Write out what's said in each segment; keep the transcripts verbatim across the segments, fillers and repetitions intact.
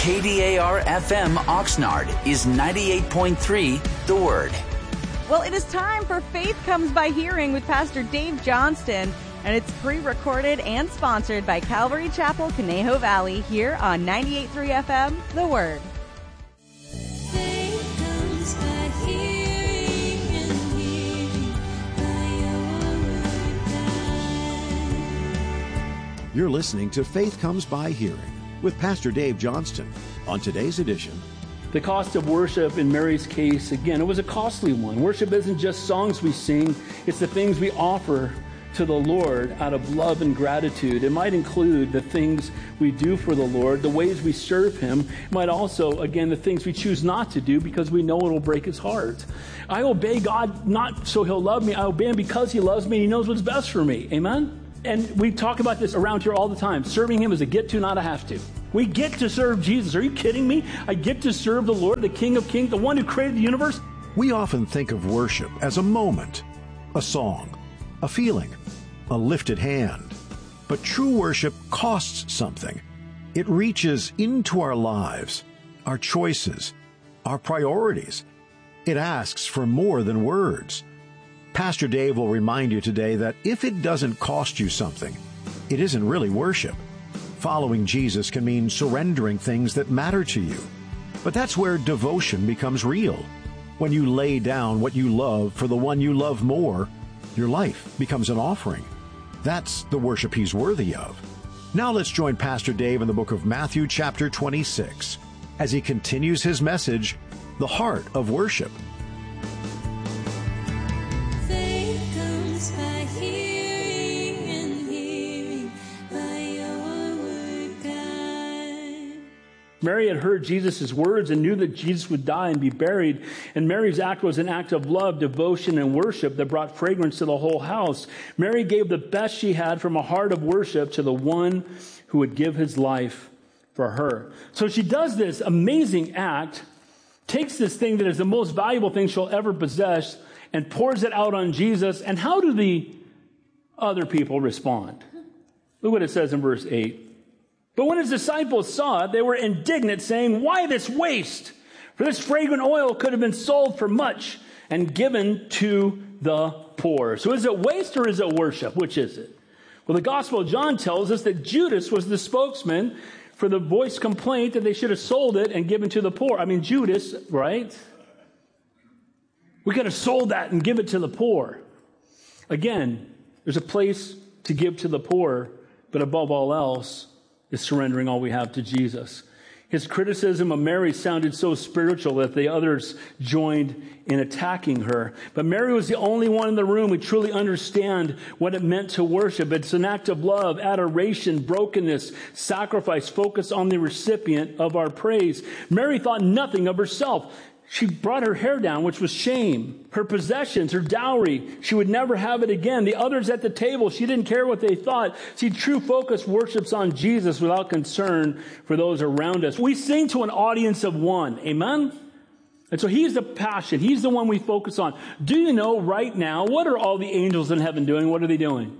K D A R F M Oxnard is ninety-eight point three The Word. Well, it is time for Faith Comes by Hearing with Pastor Dave Johnston, and it's pre-recorded and sponsored by Calvary Chapel, Conejo Valley, here on ninety-eight point three F M, The Word. Faith comes by hearing and hearing by your word, God. You're listening to Faith Comes by Hearing with Pastor Dave Johnston. On today's edition, the cost of worship in Mary's case, again, it was a costly one. Worship isn't just songs we sing, it's the things we offer to the Lord out of love and gratitude. It might include the things we do for the Lord, the ways we serve Him. It might also, again, the things we choose not to do because we know it'll break His heart. I obey God not so He'll love me. I obey Him because He loves me and He knows what's best for me. Amen? And we talk about this around here all the time. Serving Him is a get to, not a have to. We get to serve Jesus. Are you kidding me? I get to serve the Lord, the King of Kings, the one who created the universe. We often think of worship as a moment, a song, a feeling, a lifted hand. But true worship costs something. It reaches into our lives, our choices, our priorities. It asks for more than words. Pastor Dave will remind you today that if it doesn't cost you something, it isn't really worship. Following Jesus can mean surrendering things that matter to you. But that's where devotion becomes real. When you lay down what you love for the one you love more, your life becomes an offering. That's the worship He's worthy of. Now let's join Pastor Dave in the book of Matthew chapter twenty-six as he continues his message, The Heart of Worship. Faith comes by hearing and hearing by your word, God. Mary had heard Jesus' words and knew that Jesus would die and be buried. And Mary's act was an act of love, devotion, and worship that brought fragrance to the whole house. Mary gave the best she had from a heart of worship to the one who would give His life for her. So she does this amazing act, takes this thing that is the most valuable thing she'll ever possess, and pours it out on Jesus. And how do the other people respond? Look what it says in verse eight. But when His disciples saw it, they were indignant, saying, "Why this waste? For this fragrant oil could have been sold for much and given to the poor." So is it waste or is it worship? Which is it? Well, the Gospel of John tells us that Judas was the spokesman for the voiced complaint that they should have sold it and given to the poor. I mean, Judas, right? We could have sold that and give it to the poor. Again, there's a place to give to the poor, but above all else, is surrendering all we have to Jesus. His criticism of Mary sounded so spiritual that the others joined in attacking her. But Mary was the only one in the room who truly understand what it meant to worship. It's an act of love, adoration, brokenness, sacrifice, focus on the recipient of our praise. Mary thought nothing of herself. She brought her hair down, which was shame. Her possessions, her dowry, she would never have it again. The others at the table, she didn't care what they thought. See, true focus worships on Jesus without concern for those around us. We sing to an audience of one. Amen? And so He's the passion. He's the one we focus on. Do you know right now, what are all the angels in heaven doing? What are they doing?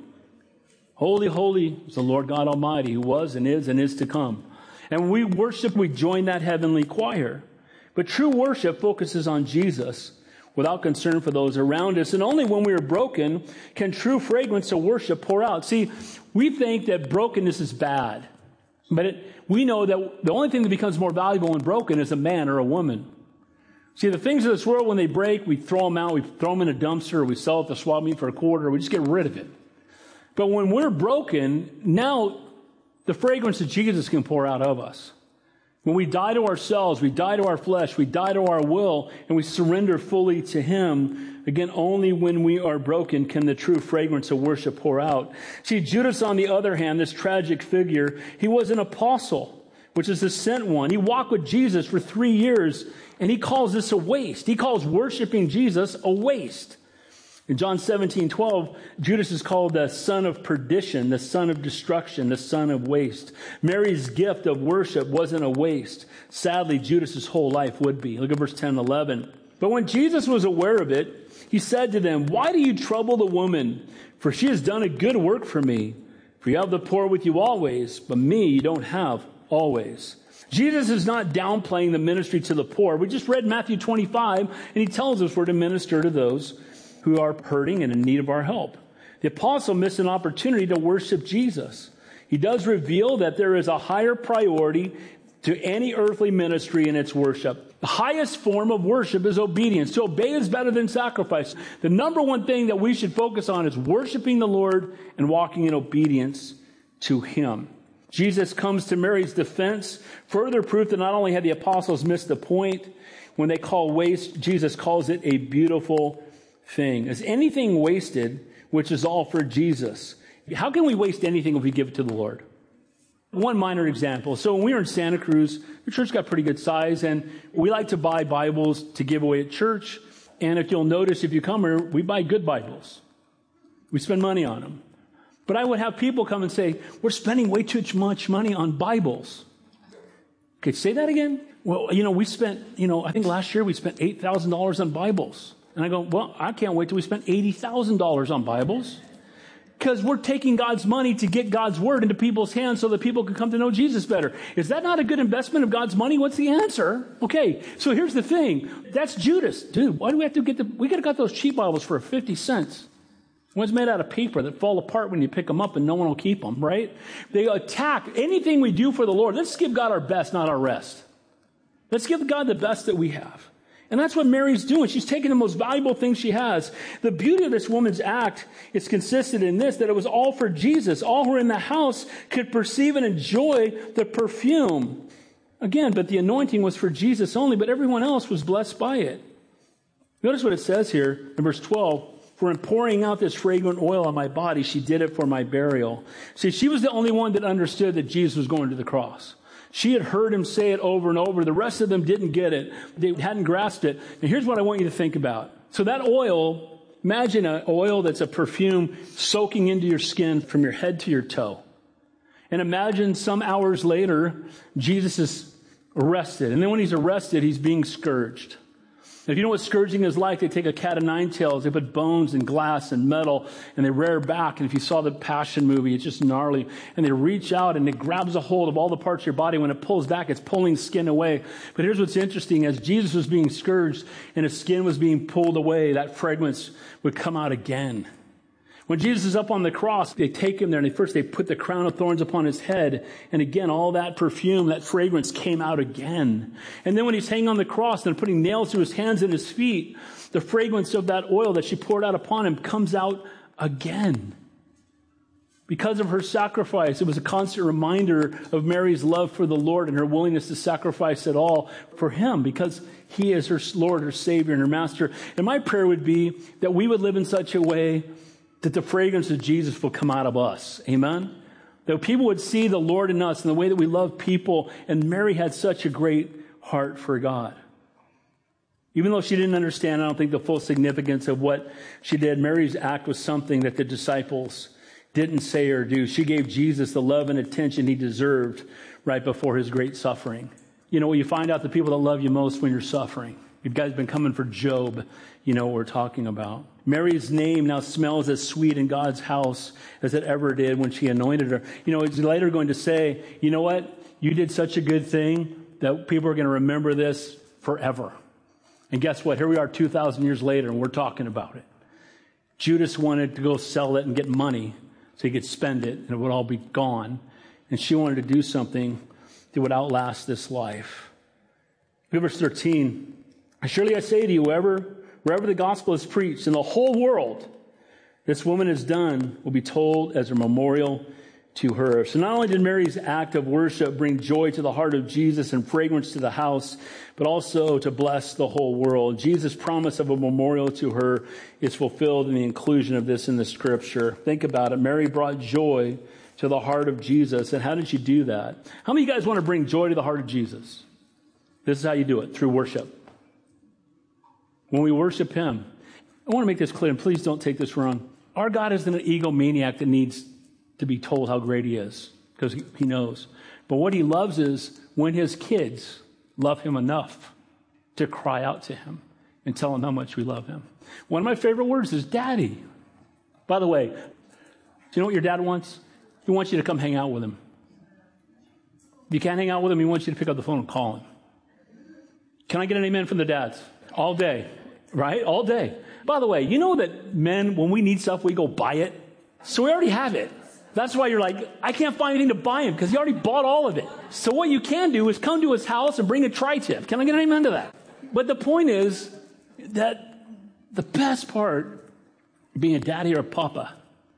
Holy, holy is the Lord God Almighty, who was and is and is to come. And when we worship, we join that heavenly choir. But true worship focuses on Jesus without concern for those around us. And only when we are broken can true fragrance of worship pour out. See, we think that brokenness is bad. But it, we know that the only thing that becomes more valuable when broken is a man or a woman. See, the things of this world, when they break, we throw them out. We throw them in a dumpster, or we sell it to swap meet for a quarter. Or we just get rid of it. But when we're broken, now the fragrance of Jesus can pour out of us. When we die to ourselves, we die to our flesh, we die to our will, and we surrender fully to Him, again, only when we are broken can the true fragrance of worship pour out. See, Judas, on the other hand, this tragic figure, he was an apostle, which is the sent one. He walked with Jesus for three years, and he calls this a waste. He calls worshiping Jesus a waste. In John seventeen twelve, Judas is called the son of perdition, the son of destruction, the son of waste. Mary's gift of worship wasn't a waste. Sadly, Judas's whole life would be. Look at verse ten and eleven. But when Jesus was aware of it, He said to them, "Why do you trouble the woman? For she has done a good work for me. For you have the poor with you always, but me you don't have always. Jesus is not downplaying the ministry to the poor. We just read Matthew twenty-five, and he tells us we're to minister to those who are hurting and in need of our help. The apostle missed an opportunity to worship Jesus. He does reveal that there is a higher priority to any earthly ministry in its worship. The highest form of worship is obedience. To obey is better than sacrifice. The number one thing that we should focus on is worshiping the Lord and walking in obedience to him. Jesus comes to Mary's defense. Further proof that not only had the apostles missed the point, when they call waste, Jesus calls it a beautiful thing. Is anything wasted, which is all for Jesus? How can we waste anything if we give it to the Lord? One minor example. So when we were in Santa Cruz, the church got pretty good size, and we like to buy Bibles to give away at church. And if you'll notice, if you come here, we buy good Bibles. We spend money on them. But I would have people come and say, we're spending way too much money on Bibles. Okay, say that again. Well, you know, we spent, you know, I think last year we spent eight thousand dollars on Bibles. And I go, well, I can't wait till we spend eighty thousand dollars on Bibles. Because we're taking God's money to get God's word into people's hands so that people can come to know Jesus better. Is that not a good investment of God's money? What's the answer? Okay, so here's the thing. That's Judas. Dude, why do we have to get the, we could have got those cheap Bibles for fifty cents. One's made out of paper that fall apart when you pick them up and no one will keep them, right? They attack anything we do for the Lord. Let's give God our best, not our rest. Let's give God the best that we have. And that's what Mary's doing. She's taking the most valuable thing she has. The beauty of this woman's act is consistent in this, that it was all for Jesus. All who were in the house could perceive and enjoy the perfume. Again, but the anointing was for Jesus only, but everyone else was blessed by it. Notice what it says here in verse twelve. For in pouring out this fragrant oil on my body, she did it for my burial. See, she was the only one that understood that Jesus was going to the cross. She had heard him say it over and over. The rest of them didn't get it. They hadn't grasped it. And here's what I want you to think about. So that oil, imagine an oil that's a perfume soaking into your skin from your head to your toe. And imagine some hours later, Jesus is arrested. And then when he's arrested, he's being scourged. If you know what scourging is like, they take a cat of nine tails, they put bones and glass and metal, and they rear back. And if you saw the Passion movie, it's just gnarly. And they reach out and it grabs a hold of all the parts of your body. When it pulls back, it's pulling skin away. But here's what's interesting. As Jesus was being scourged and his skin was being pulled away, that fragrance would come out again. When Jesus is up on the cross, they take him there and they first they put the crown of thorns upon his head. And again, all that perfume, that fragrance came out again. And then when he's hanging on the cross and putting nails through his hands and his feet, the fragrance of that oil that she poured out upon him comes out again. Because of her sacrifice, it was a constant reminder of Mary's love for the Lord and her willingness to sacrifice it all for him because he is her Lord, her Savior, and her Master. And my prayer would be that we would live in such a way that the fragrance of Jesus will come out of us. Amen? That people would see the Lord in us and the way that we love people. And Mary had such a great heart for God. Even though she didn't understand, I don't think, the full significance of what she did, Mary's act was something that the disciples didn't say or do. She gave Jesus the love and attention he deserved right before his great suffering. You know, you find out the people that love you most when you're suffering. You guys have been coming for Job. You know what we're talking about. Mary's name now smells as sweet in God's house as it ever did when she anointed her. You know, he's later going to say, you know what? You did such a good thing that people are going to remember this forever. And guess what? Here we are two thousand years later and we're talking about it. Judas wanted to go sell it and get money so he could spend it and it would all be gone. And she wanted to do something that would outlast this life. Verse thirteen. Surely I say to you, wherever, wherever the gospel is preached in the whole world, this woman has done will be told as a memorial to her. So not only did Mary's act of worship bring joy to the heart of Jesus and fragrance to the house, but also to bless the whole world. Jesus' promise of a memorial to her is fulfilled in the inclusion of this in the scripture. Think about it. Mary brought joy to the heart of Jesus. And how did she do that? How many of you guys want to bring joy to the heart of Jesus? This is how you do it, through worship. When we worship him, I want to make this clear, and please don't take this wrong. Our God isn't an egomaniac that needs to be told how great he is, because he, he knows. But what he loves is when his kids love him enough to cry out to him and tell him how much we love him. One of my favorite words is daddy. By the way, do you know what your dad wants? He wants you to come hang out with him. If you can't hang out with him, he wants you to pick up the phone and call him. Can I get an amen from the dads? All day, right? All day. By the way, you know that men, when we need stuff, we go buy it. So we already have it. That's why you're like, I can't find anything to buy him because he already bought all of it. So what you can do is come to his house and bring a tri-tip. Can I get an amen to that? But the point is that the best part of being a daddy or a papa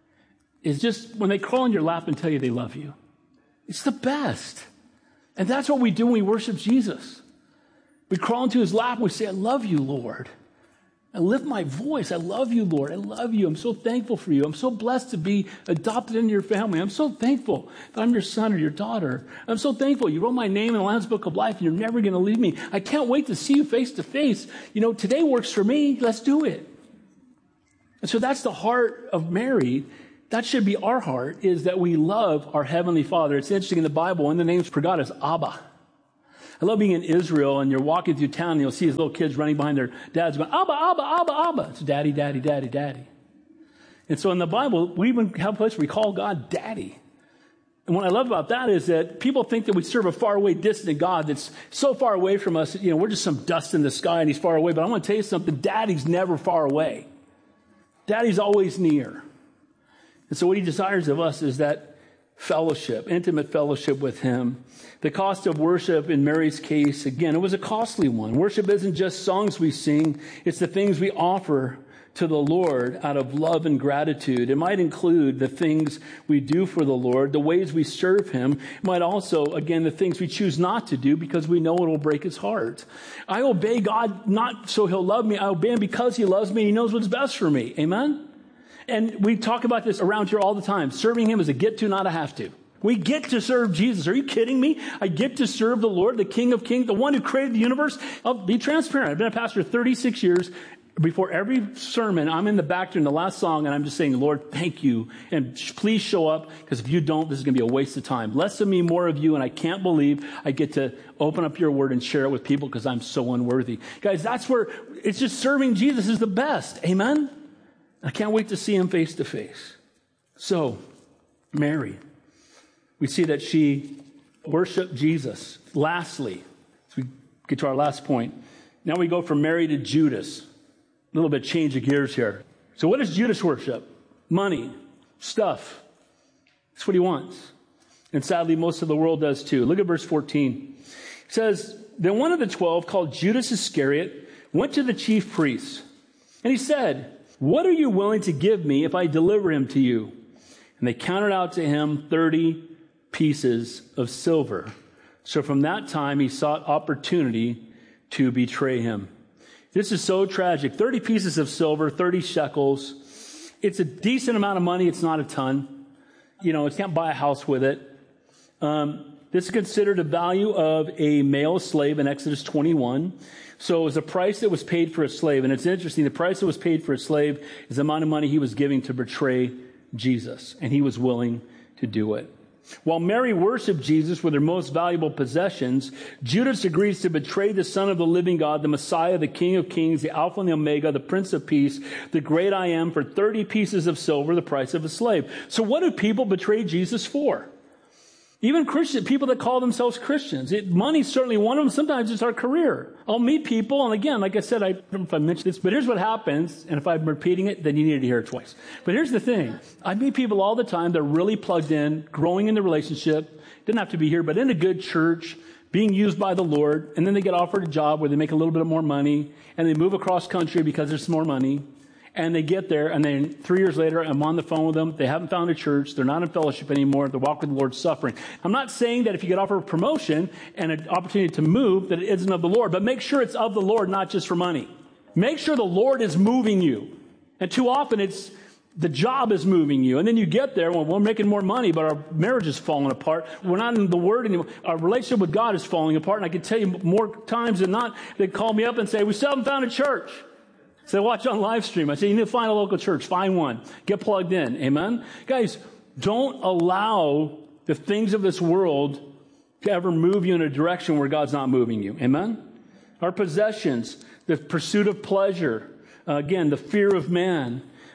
is just when they crawl in your lap and tell you they love you. It's the best. And that's what we do when we worship Jesus. We crawl into his lap and we say, I love you, Lord. I lift my voice. I love you, Lord. I love you. I'm so thankful for you. I'm so blessed to be adopted into your family. I'm so thankful that I'm your son or your daughter. I'm so thankful you wrote my name in the Lamb's Book of Life and you're never going to leave me. I can't wait to see you face to face. You know, today works for me. Let's do it. And so that's the heart of Mary. That should be our heart, is that we love our Heavenly Father. It's interesting in the Bible, one of the names for God is Abba. I love being in Israel and you're walking through town and you'll see these little kids running behind their dads going, Abba, Abba, Abba, Abba. It's daddy, daddy, daddy, daddy. And so in the Bible, we even have a place where we call God daddy. And what I love about that is that people think that we serve a faraway, distant God that's so far away from us. You know, we're just some dust in the sky and he's far away. But I want to tell you something. Daddy's never far away. Daddy's always near. And so what he desires of us is that fellowship, intimate fellowship with him. The cost of worship in Mary's case, again, it was a costly one. Worship isn't just songs we sing. It's the things we offer to the Lord out of love and gratitude. It might include the things we do for the Lord, the ways we serve him. It might also, again, the things we choose not to do because we know it will break his heart. I obey God not so he'll love me. I obey him because he loves me. He knows what's best for me. Amen? And we talk about this around here all the time. Serving him is a get to, not a have to. We get to serve Jesus. Are you kidding me? I get to serve the Lord, the King of Kings, the one who created the universe. I'll be transparent. I've been a pastor thirty-six years. Before every sermon, I'm in the back during the last song, and I'm just saying, Lord, thank you. And please show up, because if you don't, this is going to be a waste of time. Less of me, more of you, and I can't believe I get to open up your word and share it with people because I'm so unworthy. Guys, that's where it's just serving Jesus is the best. Amen? I can't wait to see him face to face. So, Mary, we see that she worshiped Jesus. Lastly, as we get to our last point, now we go from Mary to Judas. A little bit change of gears here. So what does Judas worship? Money, stuff. That's what he wants. And sadly, most of the world does too. Look at verse fourteen. It says, then one of the twelve, called Judas Iscariot, went to the chief priests. And he said, what are you willing to give me if I deliver him to you? And they counted out to him thirty pieces of silver. So from that time, he sought opportunity to betray him. This is so tragic. thirty pieces of silver, thirty shekels. It's a decent amount of money. It's not a ton. You know, you can't buy a house with it. Um, this is considered a value of a male slave in Exodus twenty-one. So it was a price that was paid for a slave. And it's interesting. The price that was paid for a slave is the amount of money he was giving to betray Jesus. And he was willing to do it. While Mary worshiped Jesus with her most valuable possessions, Judas agrees to betray the Son of the living God, the Messiah, the King of Kings, the Alpha and the Omega, the Prince of Peace, the great I Am, for thirty pieces of silver, the price of a slave. So what do people betray Jesus for? Even Christian people that call themselves Christians. It, money's certainly one of them. Sometimes it's our career. I'll meet people, and again, like I said, I don't know if I mentioned this, but here's what happens, and if I'm repeating it, then you need to hear it twice. But here's the thing. I meet people all the time that are really plugged in, growing in the relationship, didn't have to be here, but in a good church, being used by the Lord, and then they get offered a job where they make a little bit more money, and they move across country because there's more money. And they get there, and then three years later, I'm on the phone with them. They haven't found a church. They're not in fellowship anymore. They're walking with the Lord suffering. I'm not saying that if you get offered a promotion and an opportunity to move, that it isn't of the Lord. But make sure it's of the Lord, not just for money. Make sure the Lord is moving you. And too often, it's the job is moving you. And then you get there, well, we're making more money, but our marriage is falling apart. We're not in the Word anymore. Our relationship with God is falling apart. And I can tell you more times than not, they call me up and say, we still haven't found a church. So watch on live stream. I say, you need to find a local church. Find one. Get plugged in. Amen? Guys, don't allow the things of this world to ever move you in a direction where God's not moving you. Amen? Our possessions, the pursuit of pleasure, uh, again, the fear of man,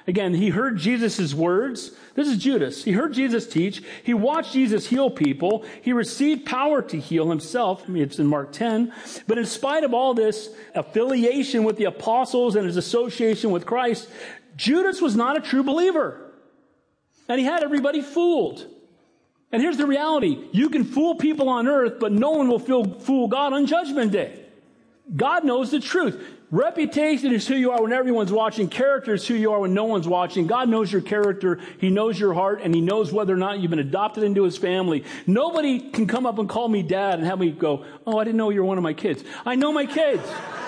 Again, he heard Jesus' words. This is Judas. He heard Jesus teach. He watched Jesus heal people. He received power to heal himself. I mean, it's in Mark ten. But in spite of all this affiliation with the apostles and his association with Christ, Judas was not a true believer. And he had everybody fooled. And here's the reality. You can fool people on earth, but no one will fool God on Judgment Day. God knows the truth. Reputation is who you are when everyone's watching. Character is who you are when no one's watching. God knows your character. He knows your heart, and he knows whether or not you've been adopted into his family. Nobody can come up and call me dad and have me go, oh, I didn't know you were one of my kids. I know my kids.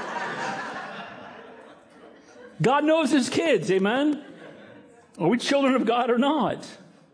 God knows his kids, amen? Are we children of God or not?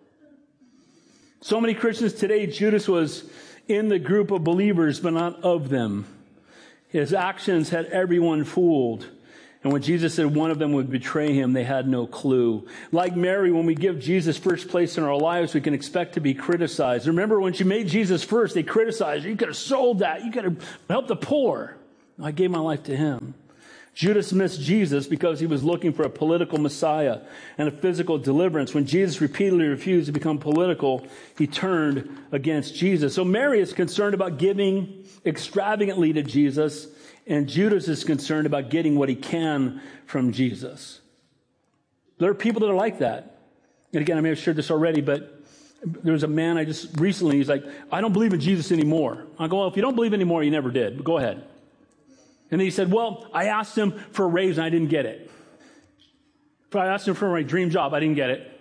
So many Christians today, Judas was in the group of believers, but not of them. His actions had everyone fooled. And when Jesus said one of them would betray him, they had no clue. Like Mary, when we give Jesus first place in our lives, we can expect to be criticized. Remember when she made Jesus first, they criticized her. You could have sold that. You could have helped the poor. I gave my life to him. Judas missed Jesus because he was looking for a political Messiah and a physical deliverance. When Jesus repeatedly refused to become political, he turned against Jesus. So Mary is concerned about giving extravagantly to Jesus, and Judas is concerned about getting what he can from Jesus. There are people that are like that. And again, I may have shared this already, but there was a man I just recently, he's like, I don't believe in Jesus anymore. I go, well, if you don't believe anymore, you never did. But go ahead. And then he said, well, I asked him for a raise and I didn't get it. I asked him for my dream job. I didn't get it.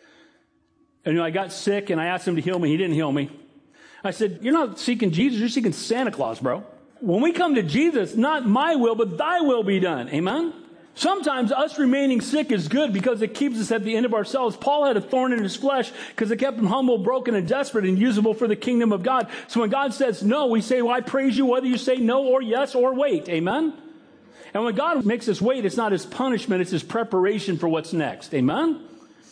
And you know, I got sick and I asked him to heal me. He didn't heal me. I said, you're not seeking Jesus. You're seeking Santa Claus, bro. When we come to Jesus, not my will, but thy will be done. Amen? Sometimes us remaining sick is good because it keeps us at the end of ourselves. Paul had a thorn in his flesh because it kept him humble, broken, and desperate and usable for the kingdom of God. So when God says no, we say, well, I praise you whether you say no or yes or wait. Amen? And when God makes us wait, it's not his punishment, it's his preparation for what's next. Amen?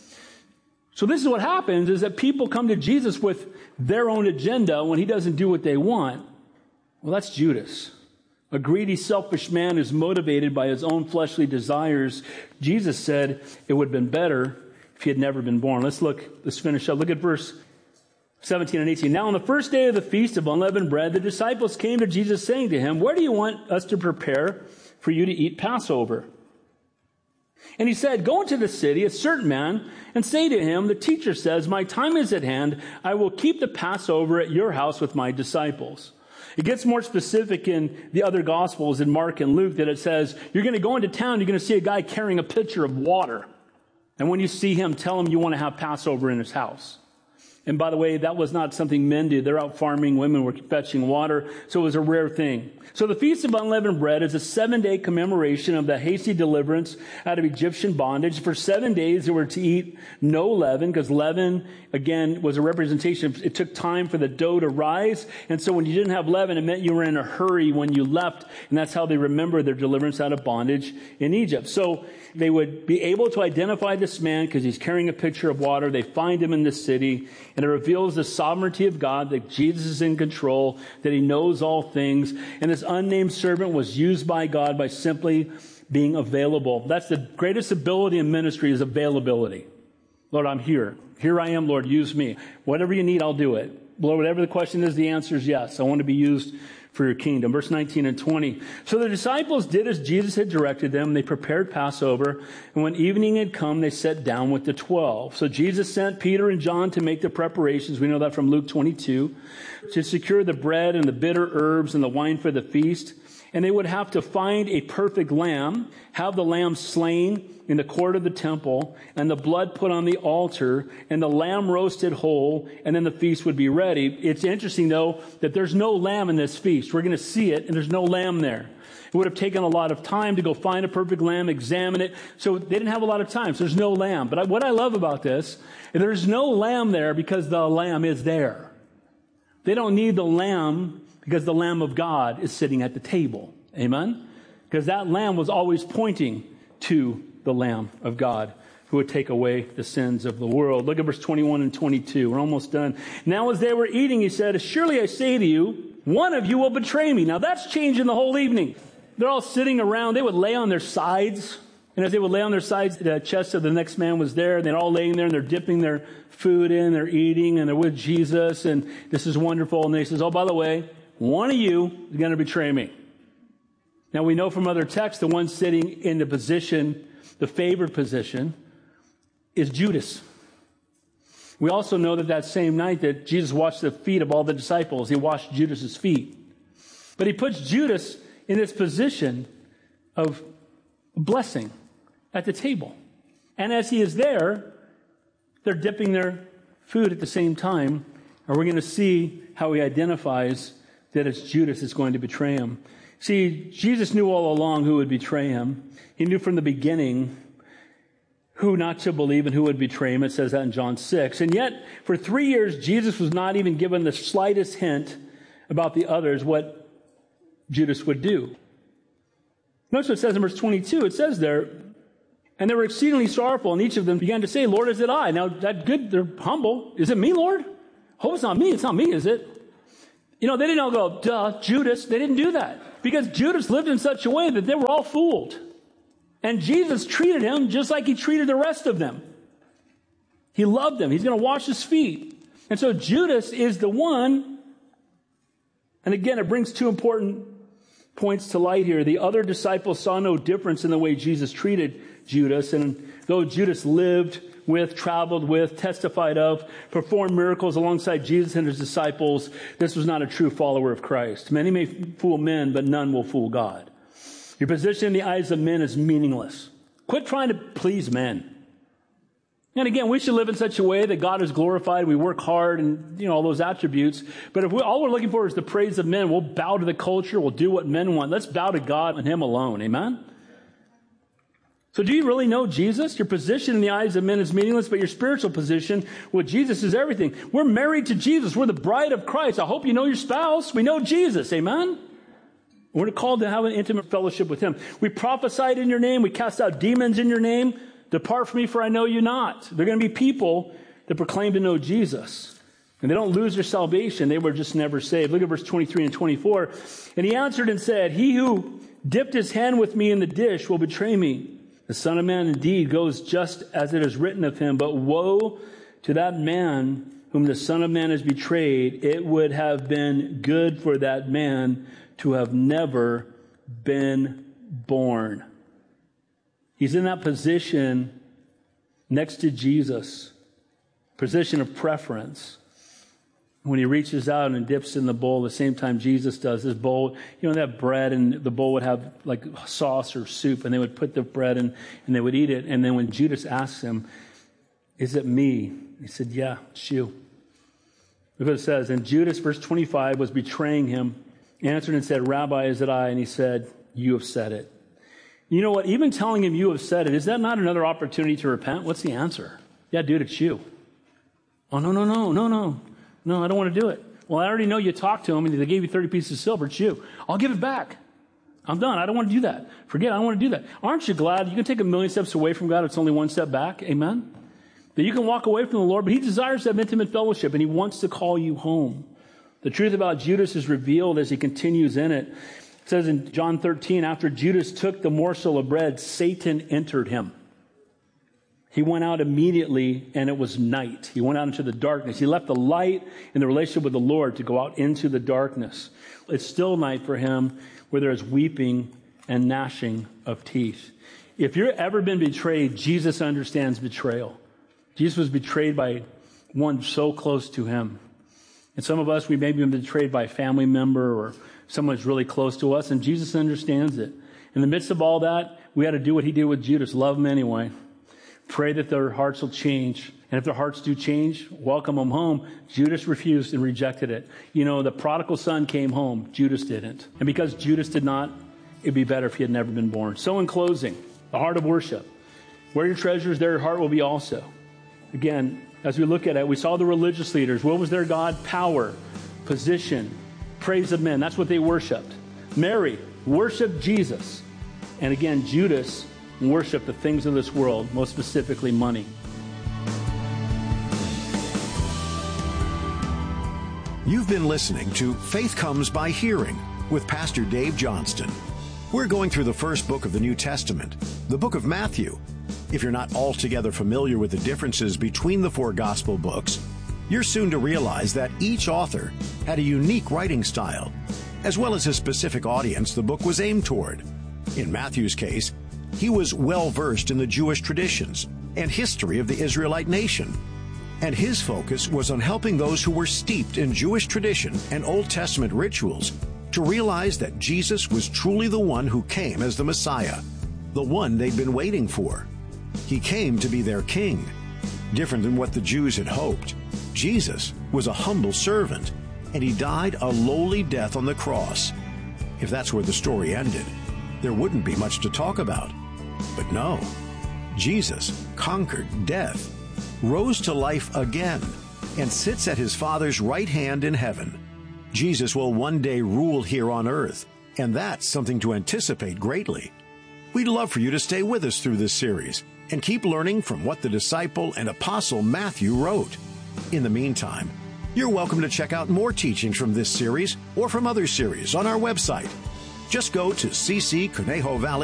So this is what happens, is that people come to Jesus with their own agenda when he doesn't do what they want. Well, that's Judas. A greedy, selfish man is motivated by his own fleshly desires. Jesus said it would have been better if he had never been born. Let's look, let's finish up. Look at verse seventeen and eighteen. Now on the first day of the feast of unleavened bread, the disciples came to Jesus saying to him, where do you want us to prepare for you to eat Passover? And he said, go into the city, a certain man, and say to him, the teacher says, my time is at hand. I will keep the Passover at your house with my disciples. It gets more specific in the other Gospels, in Mark and Luke, that it says, you're going to go into town, you're going to see a guy carrying a pitcher of water. And when you see him, tell him you want to have Passover in his house. And by the way, that was not something men did. They're out farming. Women were fetching water. So it was a rare thing. So the Feast of Unleavened Bread is a seven-day commemoration of the hasty deliverance out of Egyptian bondage. For seven days, they were to eat no leaven, because leaven, again, was a representation of, it took time for the dough to rise. And so when you didn't have leaven, it meant you were in a hurry when you left. And that's how they remember their deliverance out of bondage in Egypt. So they would be able to identify this man because he's carrying a pitcher of water. They find him in the city. And it reveals the sovereignty of God, that Jesus is in control, that he knows all things. And this unnamed servant was used by God by simply being available. That's the greatest ability in ministry, is availability. Lord, I'm here. Here I am, Lord, use me. Whatever you need, I'll do it. Lord, whatever the question is, the answer is yes. I want to be used for your kingdom. Verse nineteen and twenty. So the disciples did as Jesus had directed them. They prepared Passover. And when evening had come, they sat down with the twelve. So Jesus sent Peter and John to make the preparations. We know that from Luke twenty-two. To secure the bread and the bitter herbs and the wine for the feast. And they would have to find a perfect lamb, have the lamb slain in the court of the temple, and the blood put on the altar, and the lamb roasted whole, and then the feast would be ready. It's interesting, though, that there's no lamb in this feast. We're going to see it, and there's no lamb there. It would have taken a lot of time to go find a perfect lamb, examine it. So they didn't have a lot of time, so there's no lamb. But I, what I love about this, there's no lamb there because the lamb is there. They don't need the lamb because the Lamb of God is sitting at the table. Amen? Because that lamb was always pointing to the Lamb of God who would take away the sins of the world. Look at verse twenty-one and twenty-two. We're almost done. Now as they were eating, he said, surely I say to you, one of you will betray me. Now that's changing the whole evening. They're all sitting around. They would lay on their sides And as they would lay on their sides, the chest of the next man was there. And they're all laying there and they're dipping their food in, they're eating, and they're with Jesus. And this is wonderful. And he says, oh, by the way, one of you is going to betray me. Now we know from other texts, the one sitting in the position, the favored position, is Judas. We also know that that same night that Jesus washed the feet of all the disciples, he washed Judas's feet. But he puts Judas in this position of blessing at the table. And as he is there, they're dipping their food at the same time. And we're going to see how he identifies that it's Judas that's going to betray him. See, Jesus knew all along who would betray him. He knew from the beginning who not to believe and who would betray him. It says that in John six. And yet, for three years, Jesus was not even given the slightest hint about the others, what Judas would do. Notice what it says in verse twenty-two. It says there, and they were exceedingly sorrowful, and each of them began to say, Lord, is it I? Now, that good, they're humble. Is it me, Lord? Hope it's not me. It's not me, is it? You know, they didn't all go, duh, Judas. They didn't do that. Because Judas lived in such a way that they were all fooled. And Jesus treated him just like he treated the rest of them. He loved them. He's going to wash his feet. And so Judas is the one. And again, it brings two important points to light here. The other disciples saw no difference in the way Jesus treated Judas. And though Judas lived with, traveled with, testified of, performed miracles alongside Jesus and his disciples, this was not a true follower of Christ. Many may fool men, but none will fool God. Your position in the eyes of men is meaningless. Quit trying to please men. And again, we should live in such a way that God is glorified. We work hard and, you know, all those attributes. But if we, all we're looking for is the praise of men, we'll bow to the culture. We'll do what men want. Let's bow to God and him alone. Amen? So do you really know Jesus? Your position in the eyes of men is meaningless, but your spiritual position with Jesus is everything. We're married to Jesus. We're the bride of Christ. I hope you know your spouse. We know Jesus. Amen? We're called to have an intimate fellowship with him. We prophesied in your name. We cast out demons in your name. Depart from me, for I know you not. They're going to be people that proclaim to know Jesus. And they don't lose their salvation. They were just never saved. Look at verse twenty-three and twenty-four. And he answered and said, he who dipped his hand with me in the dish will betray me. The Son of Man indeed goes just as it is written of him. But woe to that man whom the Son of Man has betrayed. It would have been good for that man to have never been born. He's in that position next to Jesus, position of preference. When he reaches out and dips in the bowl, the same time Jesus does, this bowl, you know, that bread and the bowl would have like sauce or soup, and they would put the bread in and they would eat it. And then when Judas asks him, is it me? He said, yeah, it's you. Look what it says. And Judas, verse twenty-five, was betraying him, answered and said, Rabbi, is it I? And he said, you have said it. You know what? Even telling him you have said it, is that not another opportunity to repent? What's the answer? Yeah, dude, it's you. Oh, no, no, no, no, no. No, I don't want to do it. Well, I already know you talked to him and they gave you thirty pieces of silver. It's you. I'll give it back. I'm done. I don't want to do that. Forget it. I don't want to do that. Aren't you glad you can take a million steps away from God? It's only one step back. Amen? That you can walk away from the Lord, but he desires to have intimate fellowship and he wants to call you home. The truth about Judas is revealed as he continues in it. It says in John thirteen, after Judas took the morsel of bread, Satan entered him. He went out immediately and it was night. He went out into the darkness. He left the light in the relationship with the Lord to go out into the darkness. It's still night for him where there is weeping and gnashing of teeth. If you've ever been betrayed, Jesus understands betrayal. Jesus was betrayed by one so close to him. And some of us, we may have been betrayed by a family member or someone who's really close to us, and Jesus understands it. In the midst of all that, we had to do what he did with Judas, love him anyway. Pray that their hearts will change. And if their hearts do change, welcome them home. Judas refused and rejected it. You know, the prodigal son came home. Judas didn't. And because Judas did not, it'd be better if he had never been born. So in closing, the heart of worship. Where your treasure is, there your heart will be also. Again, as we look at it, we saw the religious leaders. What was their God? Power, position, praise of men. That's what they worshiped. Mary worshiped Jesus. And again, Judas worshiped the things of this world, most specifically money. You've been listening to Faith Comes by Hearing with Pastor Dave Johnston. We're going through the first book of the New Testament, the book of Matthew. If you're not altogether familiar with the differences between the four gospel books, you're soon to realize that each author had a unique writing style, as well as a specific audience the book was aimed toward. In Matthew's case, he was well-versed in the Jewish traditions and history of the Israelite nation, and his focus was on helping those who were steeped in Jewish tradition and Old Testament rituals to realize that Jesus was truly the one who came as the Messiah, the one they'd been waiting for. He came to be their king. Different than what the Jews had hoped, Jesus was a humble servant, and he died a lowly death on the cross. If that's where the story ended, there wouldn't be much to talk about. But no, Jesus conquered death, rose to life again, and sits at his Father's right hand in heaven. Jesus will one day rule here on earth, and that's something to anticipate greatly. We'd love for you to stay with us through this series and keep learning from what the disciple and apostle Matthew wrote. In the meantime, you're welcome to check out more teachings from this series or from other series on our website. Just go to c c conejo valley